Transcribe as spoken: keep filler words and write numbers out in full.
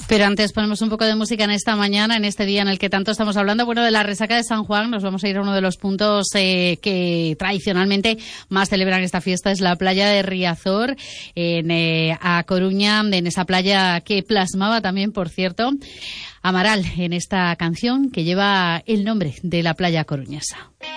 Pero antes ponemos un poco de música en esta mañana, en este día en el que tanto estamos hablando. Bueno, de la resaca de San Juan, nos vamos a ir a uno de los puntos eh, que tradicionalmente más celebran esta fiesta, es la playa de Riazor, en eh, A Coruña, en esa playa que plasmaba también, por cierto, Amaral en esta canción que lleva el nombre de la playa coruñesa.